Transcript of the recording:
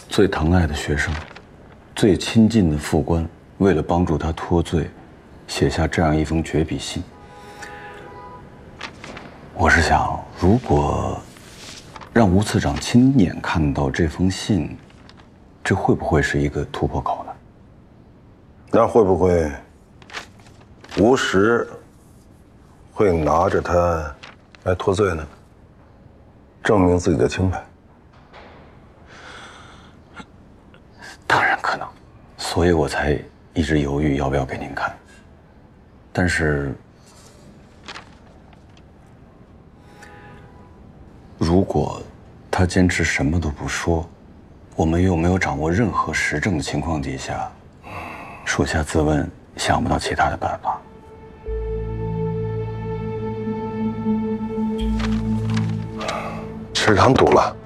最疼爱的学生，最亲近的副官，为了帮助他脱罪，写下这样一封绝笔信。我是想，如果让吴次长亲眼看到这封信，这会不会是一个突破口呢？ 那会不会吴石会拿着他来脱罪呢？证明自己的清白？ 当然可能，所以我才一直犹豫要不要给您看。但是，如果他坚持什么都不说，我们又没有掌握任何实证的情况底下，属下自问想不到其他的办法。 池塘堵了。